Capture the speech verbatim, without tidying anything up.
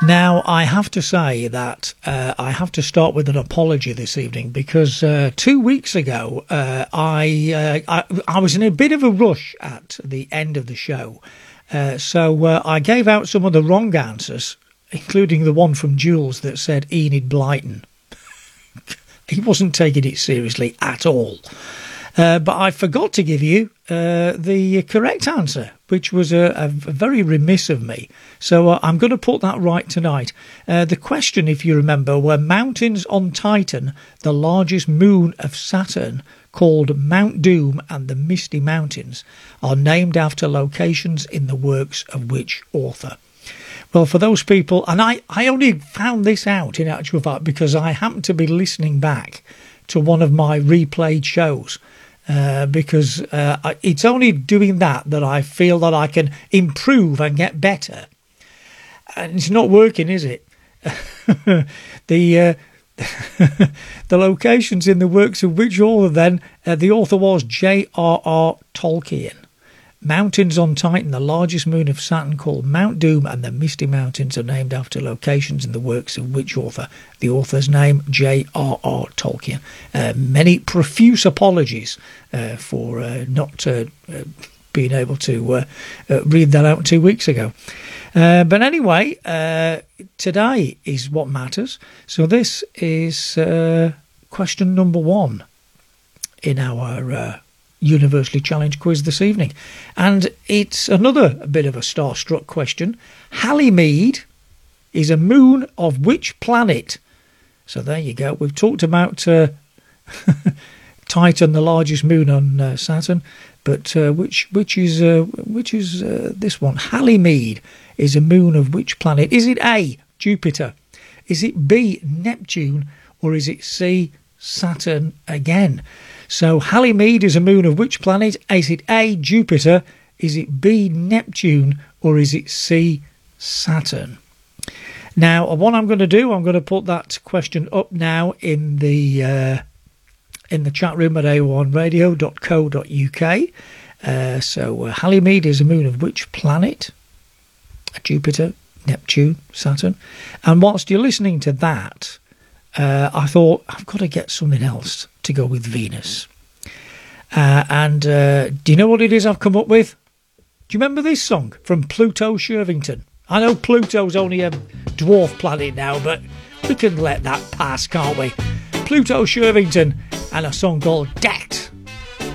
Now, I have to say that uh, I have to start with an apology this evening because uh, two weeks ago uh, I, uh, I I was in a bit of a rush at the end of the show. Uh, so uh, I gave out some of the wrong answers, including the one from Jules that said Enid Blyton. He wasn't taking it seriously at all. Uh, but I forgot to give you uh, the correct answer, which was a, a very remiss of me. So uh, I'm going to put that right tonight. Uh, the question, if you remember, were mountains on Titan, the largest moon of Saturn, called Mount Doom and the Misty Mountains, are named after locations in the works of which author? Well, for those people, and I, I only found this out in actual fact because I happened to be listening back to one of my replayed shows. Uh, because uh, it's only doing that that I feel that I can improve and get better. And it's not working, is it? the uh, the locations in the works of which author then? Uh, the author was J R R Tolkien. Mountains on Titan, the largest moon of Saturn, called Mount Doom and the Misty Mountains, are named after locations in the works of which author? The author's name, J R R Tolkien. Uh, many profuse apologies uh, for uh, not uh, uh, being able to uh, uh, read that out two weeks ago. Uh, but anyway, uh, today is what matters. So this is uh, question number one in our uh, Universally Challenged quiz this evening, and it's another bit of a starstruck question. Halleymead is a moon of which planet? So there you go. We've talked about uh, Titan, the largest moon on uh, Saturn, but uh, which which is uh, which is uh, this one? Halleymead is a moon of which planet? Is it A, Jupiter? Is it B, Neptune? Or is it C, Saturn again? So Halleymead is a moon of which planet? Is it A, Jupiter? Is it B, Neptune? Or is it C, Saturn? Now, what I'm going to do, I'm going to put that question up now in the uh, in the chat room at a one radio dot co dot uk. Uh, so uh, Halleymead is a moon of which planet? Jupiter, Neptune, Saturn. And whilst you're listening to that, uh, I thought I've got to get something else to go with Venus. Uh, and uh, do you know what it is I've come up with? Do you remember this song from Pluto Shervington? I know Pluto's only a dwarf planet now, but we can let that pass, can't we? Pluto Shervington and a song called Decked.